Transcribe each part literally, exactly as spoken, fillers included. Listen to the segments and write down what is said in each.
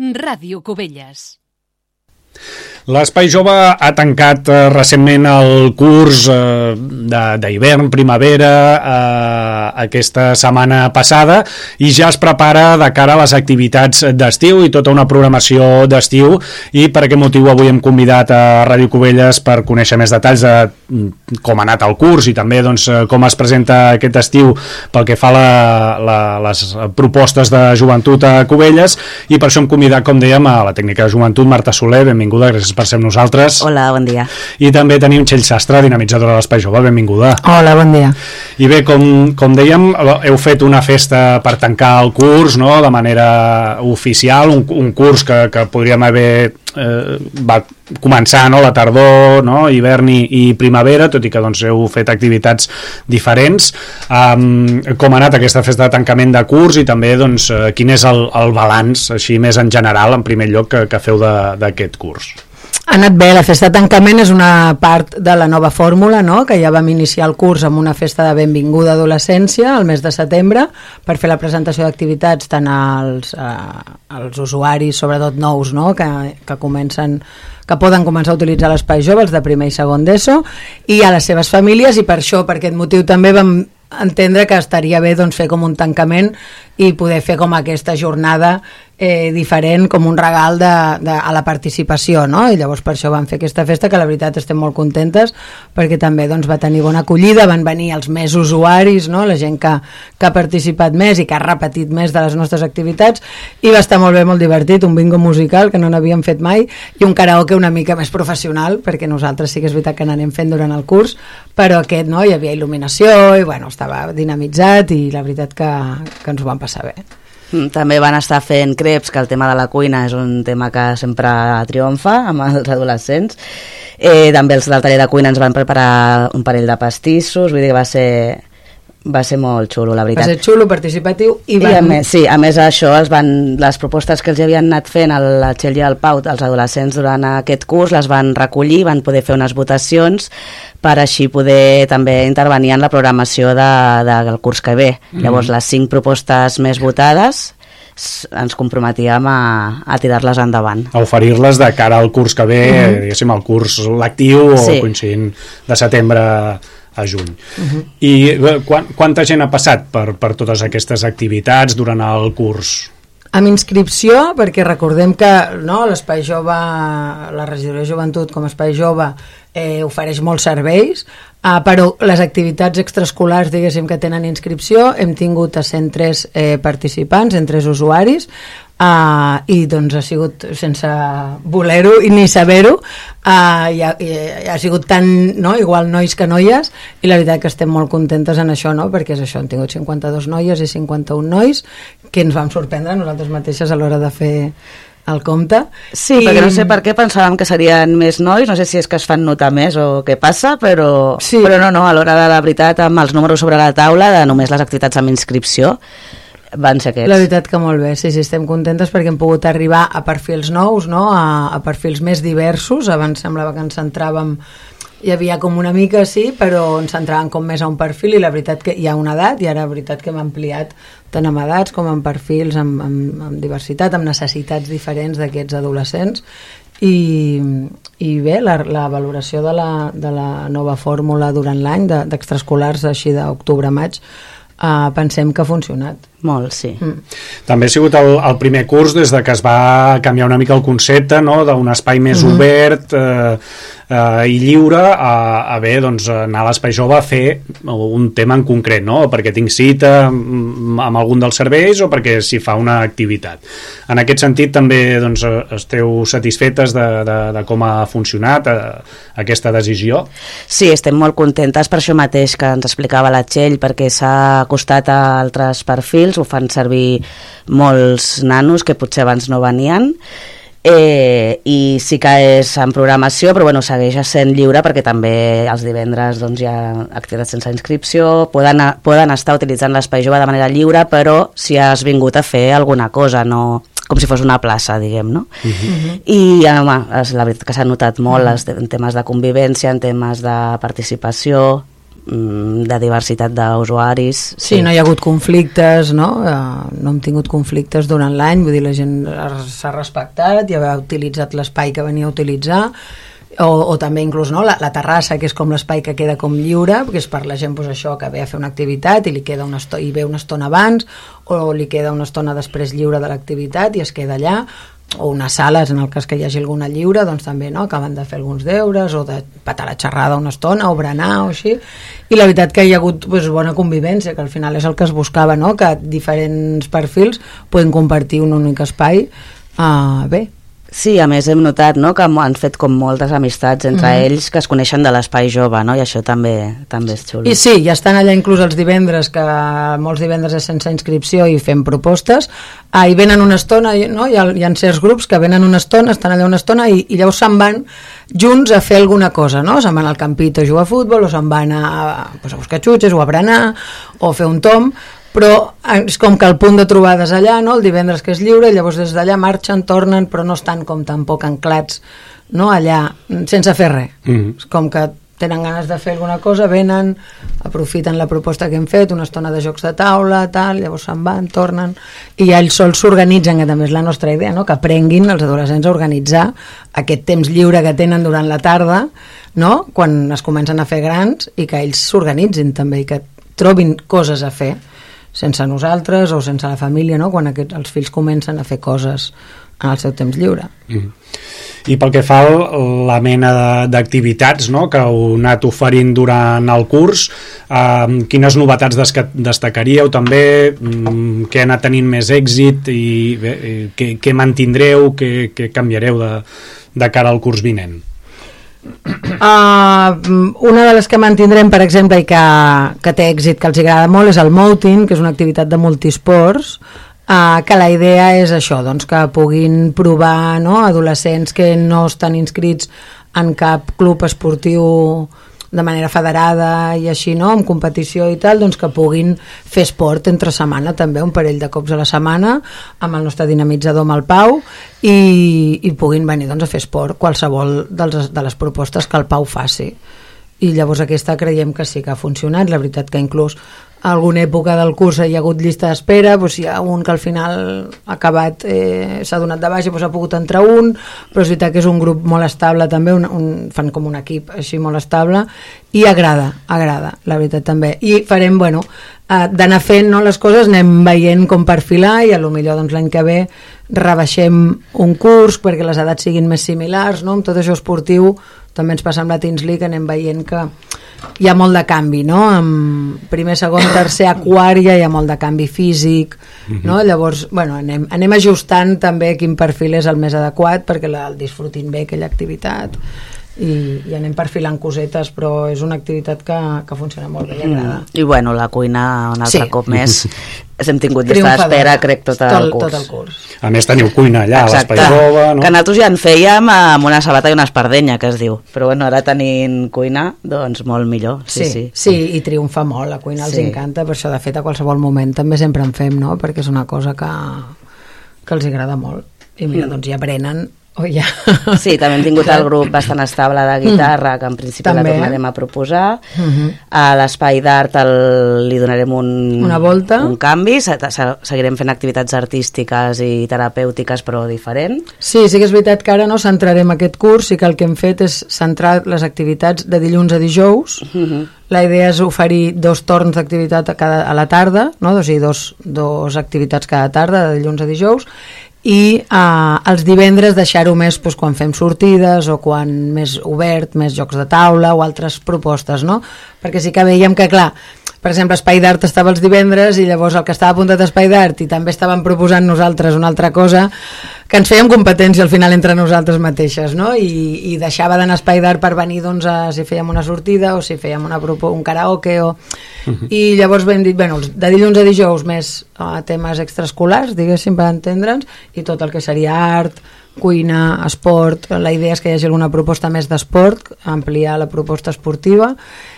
Ràdio Cubelles. L'Espai Jove ha tancat eh, recentment el curs eh, d'hivern, primavera, eh, aquesta setmana passada, i ja es prepara de cara a les activitats d'estiu i tota una programació d'estiu, i per aquest motiu avui hem convidat a Ràdio Cubelles per conèixer més detalls de com ha anat el curs i també doncs, com es presenta aquest estiu pel que fa a la, la, les propostes de joventut a Cubelles, i per això hem convidat, com dèiem, a la tècnica de joventut, Marta Soler. Benvinguda, gràcies per ser amb nosaltres. Hola, bon dia. I també tenim Txell Sastre, dinamitzadora de l'Espai Jove. Benvinguda. Hola, bon dia. I bé, com, com dèiem, heu fet una festa per tancar el curs, no?, de manera oficial, un, un curs que, que podríem haver eh, va començar, no?, la tardor, no?, hivern i, i primavera, tot i que doncs, heu fet activitats diferents. Um, com ha anat aquesta festa de tancament de curs i també doncs, quin és el, el balanç, així més en general, en primer lloc, que, que feu d'aquest curs? Ha anat bé, la festa de tancament és una part de la nova fórmula, no?, que ja vam iniciar el curs amb una festa de benvinguda a adolescència al mes de setembre per fer la presentació d'activitats tant als, eh, als usuaris, sobretot nous, no?, que, que comencen que poden començar a utilitzar l'Espai Jove, els de primer i segon d'ESO, i a les seves famílies, i per això, per aquest motiu també vam entendre que estaria bé doncs, fer com un tancament i poder fer com aquesta jornada eh, diferent, com un regal de, de, a la participació, no? I llavors per això vam fer aquesta festa, que la veritat estem molt contentes perquè també doncs, va tenir bona acollida, van venir els més usuaris, no?, la gent que, que ha participat més i que ha repetit més de les nostres activitats, i va estar molt bé, molt divertit, un bingo musical que no n'havíem fet mai i un karaoke una mica més professional, perquè nosaltres sí que és veritat que n'anem fent durant el curs, però aquest, no?, hi havia il·luminació i bueno, estava dinamitzat i la veritat que, que ens ho vam passar bé. També van estar fent creps, que el tema de la cuina és un tema que sempre triomfa amb els adolescents. Eh, també els del taller de cuina ens van preparar un parell de pastissos, vull dir que va ser... va ser molt xulo, la veritat. Va ser xulo, participatiu i, van... I a més, sí, a més això els van, les propostes que els havien anat fent el, la Txell i el Pau, els adolescents durant aquest curs, les van recollir, van poder fer unes votacions per així poder també intervenir en la programació de, de, del curs que ve. Mm-hmm. Llavors les cinc propostes més votades ens comprometíem a, a tirar-les endavant. A oferir-les de cara al curs que ve, mm-hmm. diguéssim, el curs lectiu o sí. coincidint de setembre a juny. Uh-huh. I quan, quanta gent ha passat per, per totes aquestes activitats durant el curs? Amb inscripció, perquè recordem que no, l'Espai Jove, la regidoria de joventut com a Espai Jove eh, ofereix molts serveis, eh, però les activitats extraescolars, diguéssim, que tenen inscripció, hem tingut a cent tres eh, participants, cent tres usuaris, Uh, i doncs ha sigut sense voler-ho i ni saber-ho, uh, i, ha, i ha sigut tant, no, igual nois que noies, i la veritat que estem molt contentes en això, no? Perquè és això, hem tingut cinquanta-dos noies i cinquanta-un nois que ens vam sorprendre nosaltres mateixes a l'hora de fer el compte. Sí, I... perquè no sé per què pensàvem que serien més nois, no sé si és que es fan notar més o què passa, però, sí. però no, no, a l'hora de la veritat, amb els números sobre la taula de només les activitats amb inscripció, van ser aquests. La veritat que molt bé, sí, sí, estem contentes perquè hem pogut arribar a perfils nous, no? a, a perfils més diversos. Abans semblava que ens centràvem, hi havia com una mica, sí, però ens centràvem com més a un perfil, i la veritat que hi ha una edat, i ara la veritat que hem ampliat tant amb edats com amb perfils, amb, amb, amb diversitat, amb necessitats diferents d'aquests adolescents. I, i bé, la, la valoració de la, de la nova fórmula durant l'any d'extraescolars així d'octubre a maig, Uh, pensem que ha funcionat. Molt, sí. Mm. També ha sigut el, el primer curs des de que es va canviar una mica el concepte, no?, d'un espai més mm-hmm. obert eh, eh, i lliure a, a bé, doncs, anar a l'Espai Jove a fer un tema en concret, no?, perquè tinc cita amb algun dels serveis o perquè s'hi fa una activitat. En aquest sentit també doncs, esteu satisfetes de, de, de com ha funcionat eh, aquesta decisió? Sí, estem molt contentes per això mateix que ens explicava la Txell, perquè s'ha acostat a altres perfils, ho fan servir molts nanos que potser abans no venien, eh, i sí que és en programació, però bueno, segueix sent lliure perquè també els divendres doncs, hi ha activitats sense inscripció, poden, poden estar utilitzant l'Espai Jove de manera lliure, però si has vingut a fer alguna cosa, no com si fos una plaça, diguem, no? Uh-huh. I home, és la veritat que s'ha notat molt uh-huh. en temes de convivència, en temes de participació, de diversitat d'usuaris. Sí. sí, no hi ha hagut conflictes, no? Uh, no hem tingut conflictes durant l'any, vull dir, la gent s'ha respectat i ha utilitzat l'espai que venia a utilitzar, o, o també inclús no, la, la terrassa, que és com l'espai que queda com lliure, que és per la gent pues, això, que ve a fer una activitat i li queda una estona, i ve una estona abans, o li queda una estona després lliure de l'activitat i es queda allà, o unes sales en el cas que hi hagi alguna lliure, doncs també no, acaben de fer alguns deures o de patar la xerrada una estona o berenar o així, i la veritat que hi ha hagut pues, bona convivència, que al final és el que es buscava, no? Que diferents perfils poden compartir un únic espai uh, bé. Sí, a més hem notat, no, que han fet com moltes amistats entre mm. ells que es coneixen de l'espai jove, no? I això també també és xulo. I sí, ja estan allà inclús els divendres, que molts divendres és sense inscripció i fem propostes, ah, i venen una estona, no? Hi ha, hi ha certs grups que venen una estona, estan allà una estona i, i llavors se'n van junts a fer alguna cosa, no? Se'n van al campito a jugar a futbol, o se'n van a, pues, a buscar xutxes o a berenar o a fer un tomb, però és com que el punt de trobada és allà, no? El divendres que és lliure, i llavors des d'allà marxen, tornen, però no estan com tampoc anclats, no? Allà, sense fer res. Mm-hmm. És com que tenen ganes de fer alguna cosa, venen, aprofiten la proposta que hem fet, una estona de jocs de taula, tal, llavors se'n van, tornen, i ja ells sols s'organitzen, que també és la nostra idea, no? Que aprenguin els adolescents a organitzar aquest temps lliure que tenen durant la tarda, no? Quan es comencen a fer grans, i que ells s'organitzin també, i que trobin coses a fer, sense nosaltres o sense la família, no? Quan aquest, els fills comencen a fer coses en el seu temps lliure. Mm. I pel que fa a la mena d'activitats, no? Que heu anat oferint durant el curs, eh, quines novetats destacaríeu també, mm, què ha anat tenint més èxit i bé, què, què mantindreu, què, què canviareu de, de cara al curs vinent? Uh, una de les que mantindrem, per exemple, i que, que té èxit, que els agrada molt, és el Mouting, que és una activitat de multisports, uh, que la idea és això, doncs, que puguin provar, no? Adolescents que no estan inscrits en cap club esportiu de manera federada i així, no? Amb competició i tal, doncs que puguin fer esport entre setmana també, un parell de cops a la setmana, amb el nostre dinamitzador amb el Pau, i, i puguin venir doncs, a fer esport, qualsevol dels, de les propostes que el Pau faci. I llavors aquesta creiem que sí que ha funcionat, la veritat que inclús a alguna època del curs hi ha hagut llista d'espera, doncs hi ha un que al final ha acabat, eh, s'ha donat de baixa, doncs ha pogut entrar un, però és veritat que és un grup molt estable també, un, un, fan com un equip així molt estable, i agrada, agrada, la veritat també. I farem, bueno, eh, d'anar fent, no, les coses, anem veient com perfilar, i a lo millor doncs, l'any que ve rebaixem un curs perquè les edats siguin més similars, no? Amb tot això esportiu també ens passa amb la Teens League, anem veient que hi ha molt de canvi, no? En primer, segon, tercer, a quart ja hi ha molt de canvi físic, no? Llavors, bueno, anem, anem ajustant també quin perfil és el més adequat perquè la, el disfrutin bé aquella activitat, i, i anem perfilant cosetes, però és una activitat que, que funciona molt bé i agrada. Mm. I bueno, la cuina un altre sí. cop més hem tingut llista d'espera, crec, tot, tot, el curs. tot el curs. A més teniu cuina allà, a l'Espai Jove, no? Que nosaltres ja en fèiem amb una sabata i una espardenya, que es diu, però bueno, ara tenint cuina, doncs molt millor. Sí, sí, sí. sí, i triomfa molt, la cuina els sí. encanta, per això de fet a qualsevol moment també sempre en fem, no? Perquè és una cosa que, que els agrada molt, i mira, mm. doncs ja aprenen. Oh, ja. Sí, també hem tingut el grup bastant estable de guitarra, que en principi també la tornarem a proposar. Uh-huh. A l'Espai d'Art el, li donarem un, una volta, un canvi, seguirem fent activitats artístiques i terapèutiques però diferent. Sí, sí que és veritat que ara no centrarem aquest curs, i que el que hem fet és centrar les activitats de dilluns a dijous. Uh-huh. La idea és oferir dos torns d'activitat a, cada, a la tarda, no? O sigui, dos, dos activitats cada tarda, de dilluns a dijous, i eh, els divendres deixar-ho més doncs, quan fem sortides o quan més obert, més jocs de taula o altres propostes, no? Perquè sí que veiem que, clar, per exemple, Espai d'Art estava els divendres i llavors el que estava apuntat a Espai d'Art i també estàvem proposant nosaltres una altra cosa, que ens fèiem competència al final entre nosaltres mateixes, no? I, i deixava d'anar a Espai d'Art per venir doncs, a, si fèiem una sortida o si fèiem una, un karaoke o... Uh-huh. I llavors vam dir, bueno, de dilluns a dijous més a temes extraescolars, diguéssim, per entendre'ns, i tot el que seria art, cuina, esport. La idea és que hi hagi alguna proposta més d'esport, ampliar la proposta esportiva,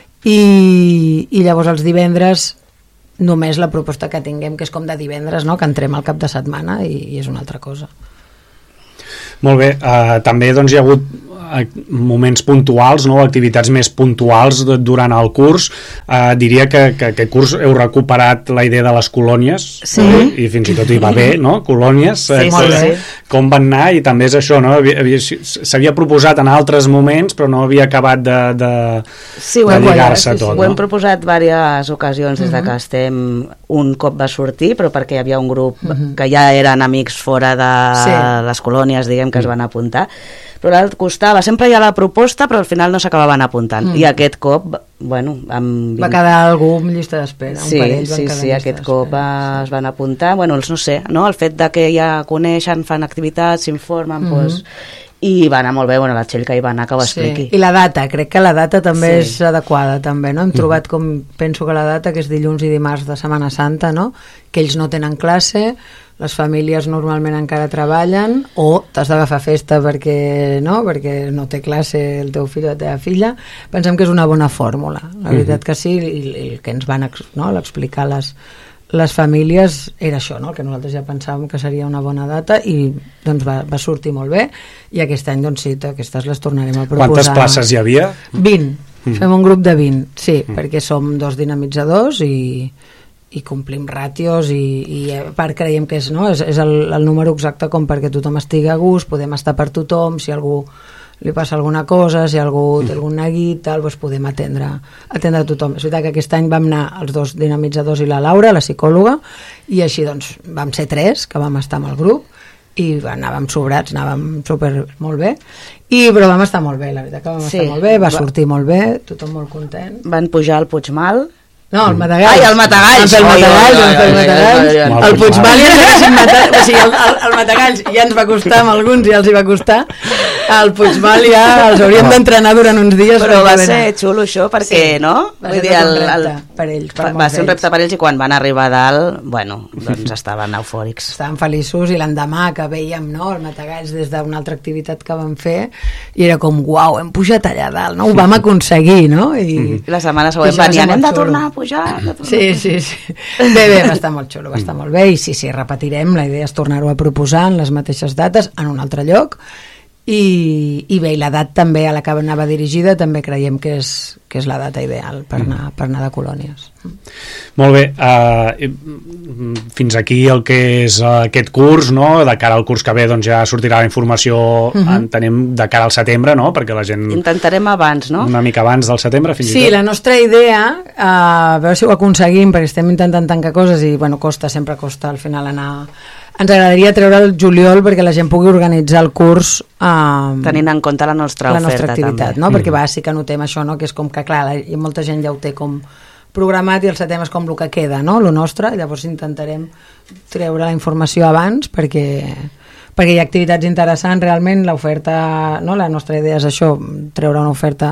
i, i llavors els divendres només la proposta que tinguem, que és com de divendres, no? Que entrem al cap de setmana i, i és una altra cosa. Molt bé, uh, també doncs, hi ha hagut moments puntuals, no? Activitats més puntuals de, durant el curs. Uh, diria que, que aquest curs heu recuperat la idea de les colònies, sí. eh? I fins i tot hi va bé, no? Colònies, sí, eh, molt bé. Com van anar, i també és això, no? S'havia proposat en altres moments, però no havia acabat de, de, sí, de lligar-se sí, sí, tot. Ho hem no? proposat diverses ocasions des de que estem. Un cop va sortir, però perquè hi havia un grup uh-huh. que ja eren amics fora de sí. les colònies, diguem, que es van apuntar, però al costava, sempre hi ha la proposta, però al final no s'acabaven apuntant, mm. i aquest cop, bueno, amb... va quedar algú amb llista d'espera, sí, un parell van sí, quedar sí, aquest cop es van apuntar, bueno, els no sé, no? El fet de que ja coneixen, fan activitats, s'informen, mm-hmm. doncs, i va anar molt bé, bueno, la Txell que hi va anar que ho expliqui. Sí. I la data, crec que la data també sí. és adequada també, no? Hem mm. trobat com, penso que la data que és dilluns i dimarts de Setmana Santa, no? Que ells no tenen classe, les famílies normalment encara treballen, o t'has d'agafar festa perquè no, perquè no té classe el teu fill o la teva filla. Pensem que és una bona fórmula, la veritat mm-hmm. que sí, i el que ens van no, explicar les les famílies era això, no? Que nosaltres ja pensàvem que seria una bona data i doncs va, va sortir molt bé, i aquest any doncs sí, aquestes les tornarem a proposar. Quantes places hi havia? vint, mm. fem un grup de vint, sí, mm. perquè som dos dinamitzadors i, i complim ràtios i, i a part creiem que és, no? és, és el, el número exacte com perquè tothom estigui a gust, podem estar per tothom, si algú li passa alguna cosa, si algú té algun neguit, tal, doncs podem atendre, atendre a tothom. És veritat que aquest any vam anar els dos dinamitzadors i la Laura, la psicòloga, i així doncs vam ser tres, que vam estar amb el grup, i anàvem sobrats, anàvem super molt bé, i, però vam estar molt bé, la veritat que vam sí, estar molt bé, va sortir molt bé, tothom molt content. Van pujar al Puigmal, no, el Matagalls. Ai, el Matagalls. El Matagalls, el Matagalls. El Puigmal ja ens haguéssim matat, o sigui, el, el, el Matagalls ja ens va costar, amb alguns ja els hi va costar. El Puigmal ja els hauríem d'entrenar durant uns dies. Però va ser xulo això, perquè, sí, no? Va ser dir, el, un repte el, per ells. Per va ser un repte per ells, i quan van arribar a dalt, bueno, doncs estaven eufòrics. Estaven feliços, i l'endemà que veiem, no, el Matagalls des d'una altra activitat que vam fer, i era com, uau, hem pujat allà dalt, no? Ho vam aconseguir, no? I la setmana següent venien, hem de tornar a pujar. Sí, sí, sí. Bé, bé, va estar molt xulo, va estar molt bé, i sí, sí, repetirem, la idea és tornar-ho a proposar en les mateixes dates, en un altre lloc, i, i bé, i l'edat també a la que anava dirigida també creiem que és, que és la data ideal per anar, per anar de colònies. Molt bé, uh, fins aquí el que és uh, aquest curs, no? De cara al curs que ve doncs ja sortirà la informació, uh-huh. entenem, de cara al setembre, no? Perquè la gent... Intentarem abans, no? Una mica abans del setembre, fins sí, i tot. Sí, la nostra idea, uh, a veure si ho aconseguim, perquè estem intentant tancar coses i, bueno, costa, sempre costa al final anar... Ens agradaria treure el juliol perquè la gent pugui organitzar el curs eh, tenint en compte la nostra la oferta, nostra activitat, també. No? Mm. Perquè va, sí que notem això, no? Que és com que, clar, la, i molta gent ja ho té com programat i el setembre és com el que queda, no? Lo nostre, llavors intentarem treure la informació abans perquè, perquè hi ha activitats interessants realment, l'oferta, no? La nostra idea és això, treure una oferta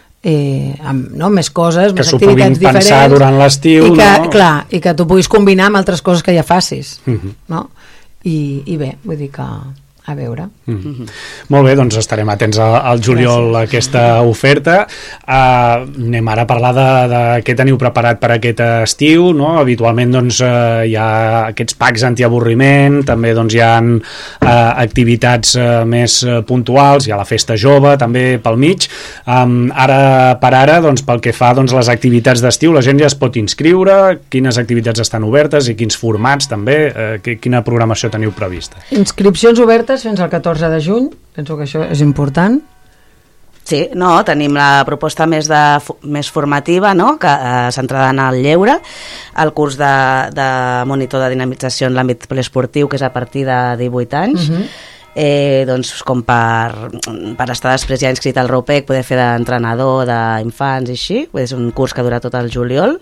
eh, amb no? més coses, que més activitats diferents. Que s'ho puguin pensar durant l'estiu, que, no? Clar, i que tu puguis combinar amb altres coses que ja facis, uh-huh. no? I, i bé, vull dir que a veure. Mm-hmm. Molt bé, doncs estarem atents al juliol a aquesta oferta. Uh, anem ara a parlar de, de què teniu preparat per aquest estiu, no? Habitualment doncs, uh, hi ha aquests packs antiavorriment, també doncs, hi ha uh, activitats uh, més uh, puntuals, hi ha la festa jove també pel mig. Um, ara per ara, doncs, pel que fa doncs, les activitats d'estiu, la gent ja es pot inscriure, quines activitats estan obertes i quins formats també, uh, quina programació teniu prevista? Inscripcions obertes fins al catorze de juny, penso que això és important. Sí, no, tenim la proposta més, de, més formativa, no? Que eh, centrada en el lleure, el curs de, de monitor de dinamització en l'àmbit plesportiu, que és a partir de divuit anys, uh-huh. eh, doncs com per, per estar després ja inscrit al ROPEC, poder fer d'entrenador d'infants i així, és un curs que dura tot el juliol,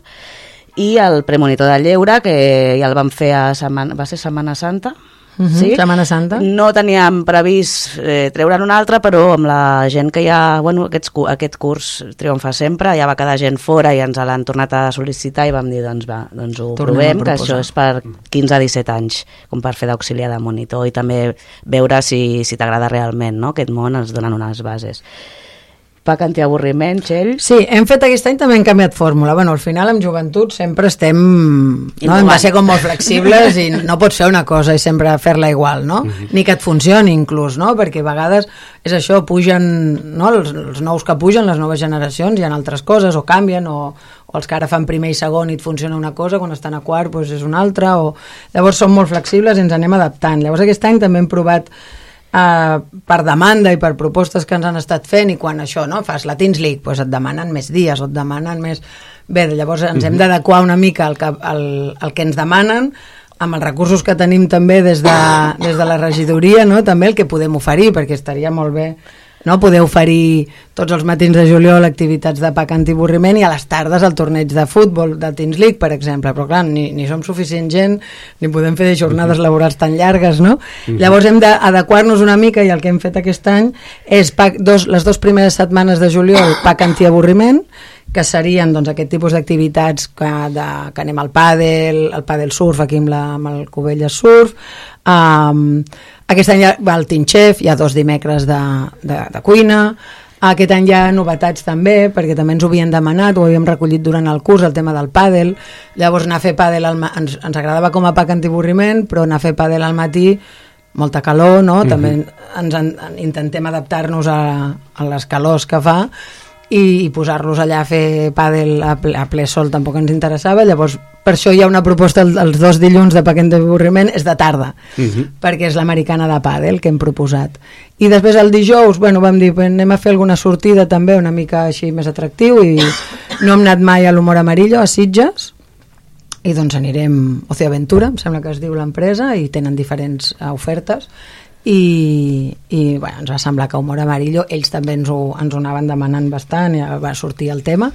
i el premonitor de lleure, que ja el vam fer a setmana, va ser Setmana Santa, Uh-huh, sí? Setmana Santa. No teníem previst eh, treure'n un altre, però amb la gent que ja, bueno, aquests, aquest curs triomfa sempre, ja va quedar gent fora i ens l'han tornat a sol·licitar i vam dir, doncs va, doncs ho Tornem provem, que això és per quinze a disset anys, com per fer d'auxiliar de monitor, i també veure si, si t'agrada realment, no? Aquest món ens donen unes bases. pack antiavorriment, Txell? Sí, hem fet aquest any també hem canviat fórmula. Bueno, al final amb joventut sempre estem, no? Hem de ser com molt flexibles i no pots fer una cosa i sempre fer-la igual, no? Uh-huh. Ni que et funcioni inclús, no? Perquè a vegades és això, pugen, no? Els, els nous que pugen, les noves generacions, hi ha altres coses, o canvien, o, o els que ara fan primer i segon i et funciona una cosa, quan estan a quart doncs és una altra, o... llavors som molt flexibles i ens anem adaptant. Llavors aquest any també hem provat Uh, per demanda i per propostes que ens han estat fent, i quan això, no, fas la Teens League, doncs et demanen més dies o et demanen més... Bé, llavors ens hem d'adequar una mica al que, al, al que ens demanen, amb els recursos que tenim també des de, des de la regidoria, no? També el que podem oferir, perquè estaria molt bé, no? Poder oferir tots els matins de juliol activitats de pack antiavorriment i a les tardes el torneig de futbol de Teens League, per exemple, però clar, ni, ni som suficient gent ni podem fer de jornades uh-huh. laborals tan llargues, no? Uh-huh. Llavors hem d'adequar-nos una mica, i el que hem fet aquest any és pack, dos, les dues primeres setmanes de juliol pack antiavorriment, que serien doncs, aquest tipus d'activitats que, de, que anem al pàdel, al pàdel surf, aquí amb, la, amb el Cubelles Surf. Um, aquest any hi ha el Teen Chef, hi ha dos dimecres de, de, de cuina. Aquest any hi ha novetats també, perquè també ens ho havien demanat, ho havíem recollit durant el curs, el tema del pàdel. Llavors anar a fer pàdel al, ens, ens agradava com a pack antiavorriment, però anar a fer pàdel al matí, molta calor, no? Uh-huh. També ens en, intentem adaptar-nos a, a les calors que fa, i, i posar-los allà a fer pàdel a ple, a ple sol tampoc ens interessava. Llavors per això hi ha una proposta el, els dos dilluns de pack antiavorriment, és de tarda, uh-huh. perquè és l'americana de pàdel que hem proposat. I després el dijous, bueno, vam dir anem a fer alguna sortida també una mica així més atractiu, i no hem anat mai a l'Humor Amarillo a Sitges, i doncs anirem Ocio Aventura, em sembla que es diu l'empresa, i tenen diferents uh, ofertes. I, i bueno, ens va semblar que Humor Amarillo, ells també ens ho, ens ho anaven demanant bastant, i va sortir el tema,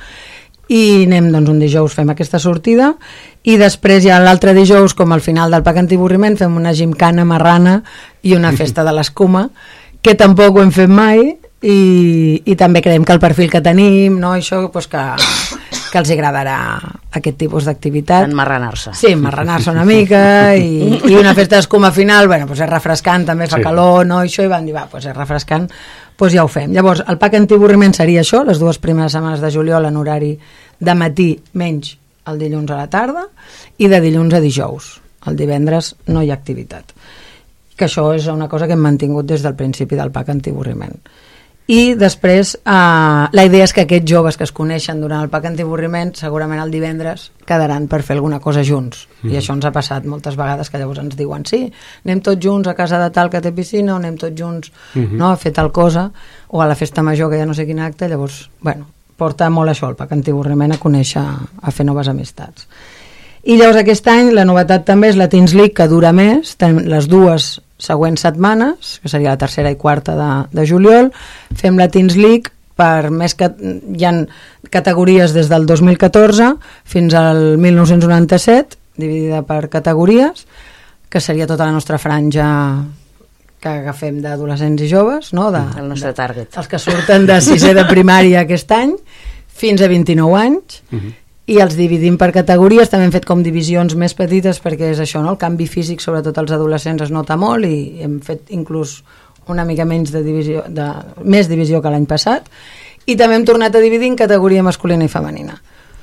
i anem doncs un dijous, fem aquesta sortida, i després ja l'altre dijous, com al final del pack antiavorriment, fem una gimcana marrana i una festa de l'escuma, que tampoc ho hem fet mai, i, i també creiem que el perfil que tenim, no, això doncs que que els agradarà aquest tipus d'activitat. Enmarranar-se. Sí, enmarranar-se una mica, i, i una festa d'escuma final, bueno, doncs és refrescant, també fa sí. calor, no? I això, i van dir, va, doncs és refrescant, doncs ja ho fem. Llavors, el pack antiavorriment seria això, les dues primeres setmanes de juliol en horari de matí, menys el dilluns a la tarda, i de dilluns a dijous. El divendres no hi ha activitat. Que això és una cosa que hem mantingut des del principi del pack antiavorriment. I després eh, la idea és que aquests joves que es coneixen durant el pack antiavorriment segurament el divendres quedaran per fer alguna cosa junts, mm. i això ens ha passat moltes vegades, que llavors ens diuen sí, anem tots junts a casa de tal que té piscina, o anem tots junts mm-hmm. no, a fer tal cosa, o a la festa major que ja no sé quin acte. Llavors, bueno, porta molt això el pack antiavorriment, a conèixer, a fer noves amistats. I llavors aquest any la novetat també és la Teens League, que dura més, tenim les dues següents setmanes, que seria la tercera i quarta de, de juliol. Fem la Teens League per més que hi ha categories des del dos mil catorze fins al mil nou-cents noranta-set, dividida per categories, que seria tota la nostra franja que agafem d'adolescents i joves, no? De, el nostre target. Els que surten de sisè de primària aquest any fins a vint-i-nou anys. Uh-huh. I els dividim per categories, també hem fet com divisions més petites, perquè és això, no? El canvi físic, sobretot als adolescents, es nota molt, i hem fet inclús una mica menys de divisió, de, més divisió que l'any passat, i també hem tornat a dividir en categoria masculina i femenina.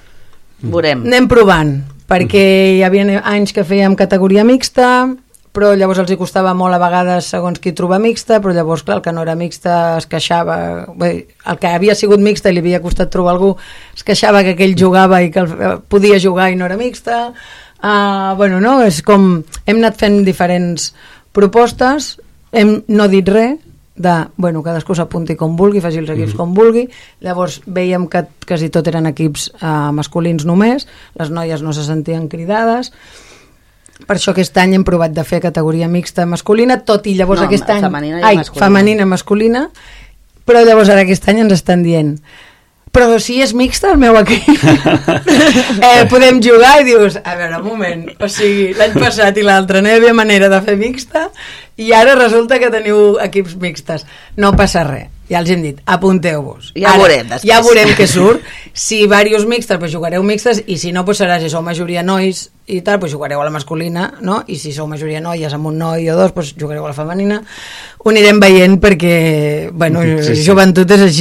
Veurem. Anem provant, perquè hi havia anys que fèiem categoria mixta, però llavors els hi costava molt a vegades segons qui trobar mixta, però llavors clar, el que no era mixta es queixava, bé, el que havia sigut mixta i li havia costat trobar algú es queixava que aquell jugava i que el, podia jugar i no era mixta. Uh, bueno, no, és com hem anat fent diferents propostes, hem no dit res de, bueno, cadascú s'apunti com vulgui, faci els equips mm-hmm. com vulgui. Llavors veiem que quasi tot eren equips uh, masculins només, les noies no se sentien cridades. Per això aquest any hem provat de fer categoria mixta masculina, tot i llavors no, aquest any... Femenina i ai, masculina. Femenina, masculina, però llavors ara aquest any ens estan dient però si és mixta el meu equip eh, podem jugar, i dius, a veure, un moment, o sigui, l'any passat i l'altre no hi havia manera de fer mixta i ara resulta que teniu equips mixtes. No passa res, ja els hem dit, apunteu-vos. Ja ara, veurem després. Ja veurem què surt. Si diversos mixtes, doncs jugareu mixtes, i si no, doncs serà, si sou majoria nois i tal, doncs jugareu a la masculina, no? I si sou majoria noies amb un noi o dos, doncs jugareu a la femenina. Ho anirem veient perquè, bueno, sí, sí. Joventut és així,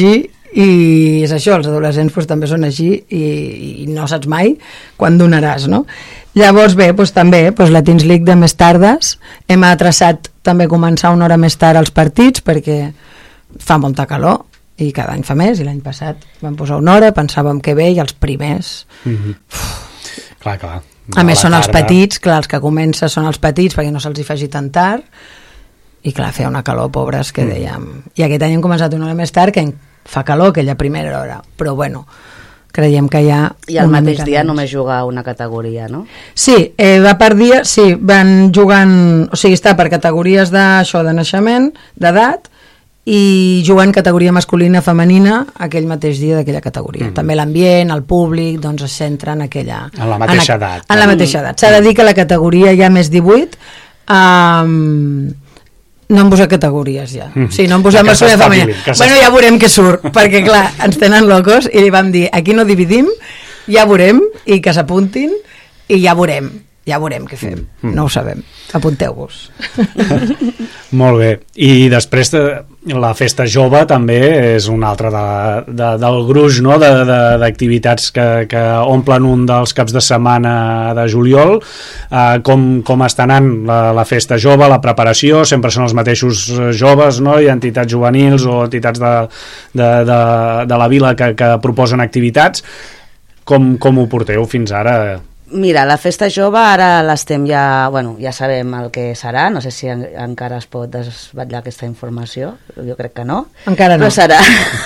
i és això, els adolescents pues, també són així i, i no saps mai quan donaràs, no? Llavors bé, pues, també pues, la Teens League de més tardes, hem traçat també començar una hora més tard els partits perquè fa molta calor i cada any fa més, i l'any passat vam posar una hora, pensàvem que bé, i els primers mm-hmm. clar, clar, a més són els petits, clar, els que comença són els petits perquè no se'ls hi faci tan tard i clar, feia una calor, pobres, que dèiem i aquest any hem començat una hora més tard que fa calor aquella primera hora, però bueno creiem que hi ha i el mateix dia menys. Només juga una categoria, no? Sí, eh, va per dia, sí, van jugant, o sigui, està per categories d'això, de naixement, d'edat, i jugant categoria masculina, femenina, aquell mateix dia d'aquella categoria. Mm. També l'ambient, el públic, doncs es centra en aquella... En la mateixa en a, edat. En la mateixa edat. S'ha de dir que la categoria ja més divuit... Um, no hem posat categories ja. Mm. Sí, no hem posat masculina femenina. Bueno, ja veurem què surt, perquè clar, ens tenen locos i li vam dir, aquí no dividim, ja veurem, i que s'apuntin, i ja veurem, ja veurem què fem. Mm. No ho sabem. Apunteu-vos. Molt bé. I després de, la festa jove també és un altre de, de, del gruix, no? de, de, d'activitats que, que omplen un dels caps de setmana de juliol. Uh, com, com està anant la, la festa jove, la preparació? Sempre són els mateixos joves, no? Hi ha entitats juvenils o entitats de, de, de, de la vila que, que proposen activitats. Com, com ho porteu fins ara? Mira, la festa jove ara l'estem ja... Bueno, ja sabem el que serà, no sé si en, encara es pot desvetllar aquesta informació, jo crec que no. Encara no. Però serà...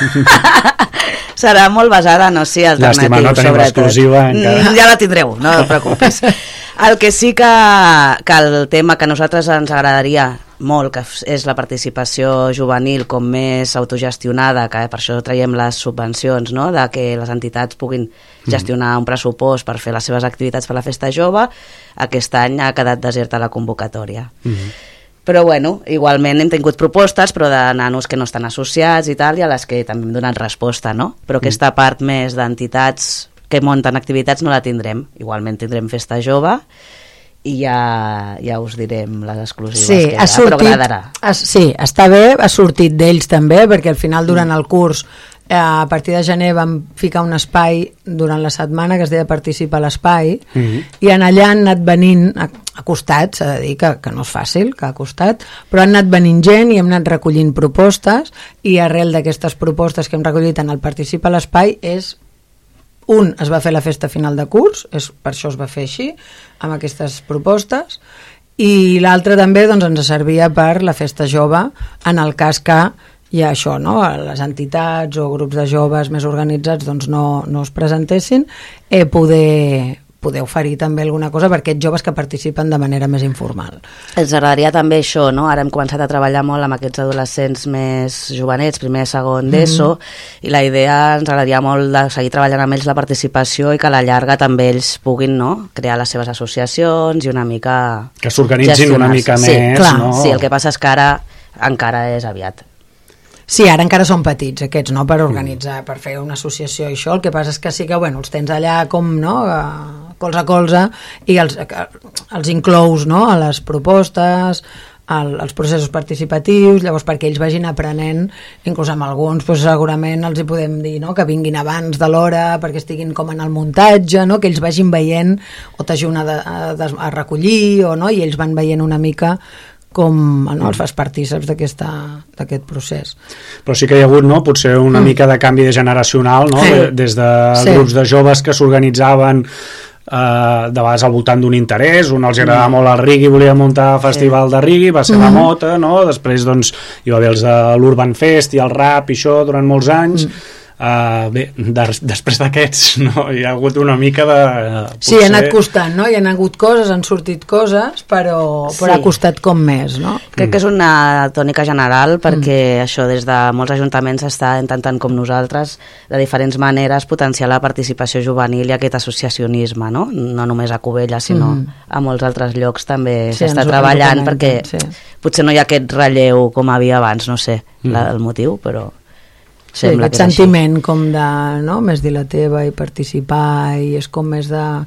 serà molt basada en oci alternatiu. Llàstima, no tenim l'exclusiva encara. Ja la tindreu, no et preocupis. El que sí que, que el tema que a nosaltres ens agradaria molt, que és la participació juvenil com més autogestionada, que per això traiem les subvencions, no? De que les entitats puguin gestionar un pressupost per fer les seves activitats per la festa jove, aquest any ha quedat deserta la convocatòria. Mm-hmm. Però bueno, igualment hem tingut propostes, però de nanos que no estan associats i tal, i a les que també hem donat resposta, no? Però aquesta part més d'entitats que munten activitats no la tindrem. Igualment tindrem festa jove i ja, ja us direm les exclusives sí, que hi ha, sortit, però agradarà. Es, sí, està bé, ha sortit d'ells també, perquè al final durant el curs eh, a partir de gener vam ficar un espai durant la setmana que es deia Participa a l'espai, mm-hmm. i en allà han anat venint, a, a costat, s'ha de dir que, que no és fàcil, que ha costat, però han anat venint gent i hem anat recollint propostes, i arrel d'aquestes propostes que hem recollit en el Participa a l'espai és un, es va fer la festa final de curs, és, per això es va fer així, amb aquestes propostes, i l'altre també doncs, ens servia per la festa jove, en el cas que hi ha això, no? Les entitats o grups de joves més organitzats doncs, no, no es presentessin, eh, poder, poder oferir també alguna cosa per aquests joves que participen de manera més informal. Ens agradaria també això, no? Ara hem començat a treballar molt amb aquests adolescents més jovenets, primer, segon d'ESO, mm-hmm. i la idea ens agradaria molt de seguir treballant amb ells la participació i que a la llarga també ells puguin, no? Crear les seves associacions i una mica... Que s'organitzin una mica sí, més, clar, no? Sí, el que passa és que ara encara és aviat. Sí, ara encara són petits aquests, no?, per organitzar, per fer una associació i això, el que passa és que sí que, bueno, els tens allà com, no?, colze a colze, i els, els inclous, no?, a les propostes, al, als processos participatius, llavors perquè ells vagin aprenent, inclús amb alguns, doncs segurament els hi podem dir, no?, que vinguin abans de l'hora, perquè estiguin com en el muntatge, no?, que ells vagin veient, o t'ajuden a, a, a recollir, o no?, i ells van veient una mica com no, els fas partíceps d'aquest procés. Però sí que hi ha hagut, no?, potser una mm. mica de canvi de generacional, no?, sí. Des de sí. grups de joves que s'organitzaven eh, de vegades al voltant d'un interès, un els agradava mm. molt el reggae, volia muntar festival sí. de reggae, va ser mm. la mota, no?, després doncs hi va haver els de l'Urban Fest i el rap i això durant molts anys. Mm. Uh, bé, de, després d'aquests no, hi ha hagut una mica de... Potser... Sí, ha anat costant, no? Hi han hagut coses, han sortit coses, però, sí. però ha costat com més, no? Crec mm. que és una tònica general perquè mm. això des de molts ajuntaments està intentant com nosaltres de diferents maneres potenciar la participació juvenil i aquest associacionisme, no? No només a Cubelles, sinó mm. a molts altres llocs també sí, s'està treballant perquè sí. potser no hi ha aquest relleu com havia abans, no sé mm. la, el motiu, però... Sí, aquest sentiment així. Com de, no?, més dir la teva i participar i és com més de,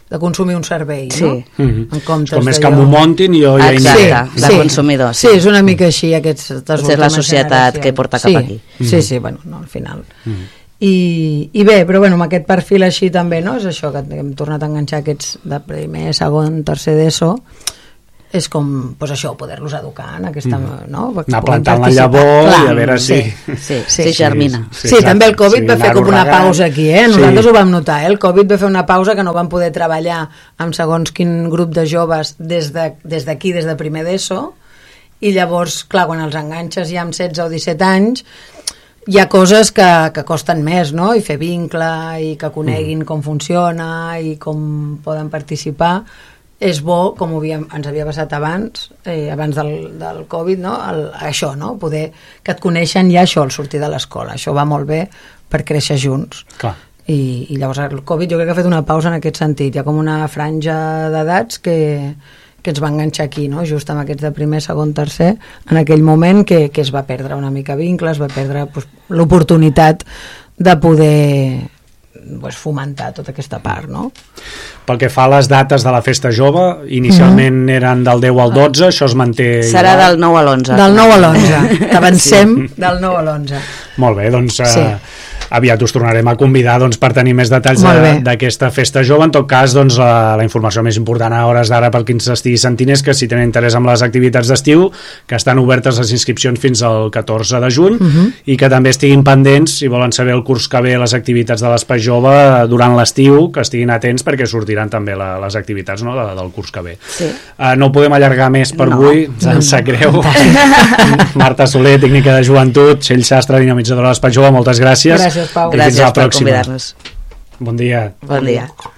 de consumir un servei, sí. no? Mm-hmm. En comptes com és d'allò... que m'ho muntin i jo ja Exacte, hi sí, de consumidor. Sí. sí, és una mica així aquestes Potser és la societat que porta cap sí, aquí. Sí, mm. sí, bueno, no, al final. Mm. I, I bé, però bueno, amb aquest perfil així també, no? És això, que hem tornat a enganxar aquests de primer, segon, tercer d'ESO, és com, doncs això, poder-los educar en aquesta, mm. no? Anar plantant la llavor i a veure si... Sí, sí, sí, sí germina. Sí, sí, sí, també el Covid sí, va fer com una pausa aquí, eh? Nosaltres sí. ho vam notar, eh? El Covid va fer una pausa que no vam poder treballar amb segons quin grup de joves des d'aquí, de, des, des de primer d'ESO, i llavors, clar, quan els enganxes ja amb setze o disset anys, hi ha coses que, que costen més, no? I fer vincle, i que coneguin mm. com funciona, i com poden participar. És bo, com ho havíem, ens havia passat abans, eh, abans del, del Covid, no? El, això, no? Poder que et coneixen ja això al sortir de l'escola. Això va molt bé per créixer junts. Clar. I, i llavors el Covid jo crec que ha fet una pausa en aquest sentit. Hi ha com una franja d'edats que, que ens va enganxar aquí, no? Just amb aquests de primer, segon, tercer, en aquell moment que, que es va perdre una mica vincle, es va perdre pues, l'oportunitat de poder pues, fomentar tota aquesta part, no? Pel que fa a les dates de la festa jove, inicialment mm-hmm. eren del deu al dotze, això es manté... Serà igual? Del nou a l'onze. Del nou a l'onze, t'avancem sí. del nou a l'onze. Molt bé, doncs sí. eh, aviat us tornarem a convidar doncs, per tenir més detalls d'aquesta festa jove. En tot cas, doncs, la, la informació més important a hores d'ara pel que ens estigui sentint és que si tenen interès en les activitats d'estiu, que estan obertes les inscripcions fins al catorze de juny mm-hmm. i que també estiguin pendents, si volen saber el curs que ve les activitats de l'Espai Jove durant l'estiu, que estiguin atents perquè sortiran també la, les activitats, no?, de, del curs que ve. Sí. Uh, no ho podem allargar més per no. avui, em sap greu. Marta Soler, tècnica de joventut, Txell Sastre, dinamitzadora de l'Espai Jove, moltes gràcies. Gràcies, Pau. Gràcies per convidar-nos. Bon dia. Bon dia.